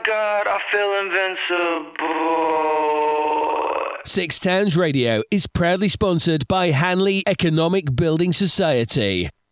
God, I feel invincible. Six Towns Radio is proudly sponsored by Hanley Economic Building Society.